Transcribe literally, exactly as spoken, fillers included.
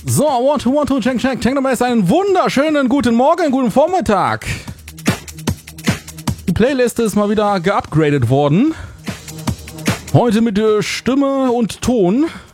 So, one, two, one, two, check, check, check nochmal ist einen wunderschönen guten Morgen, guten Vormittag. Die Playlist ist mal wieder geupgradet worden. Heute mit äh, Stimme und Ton.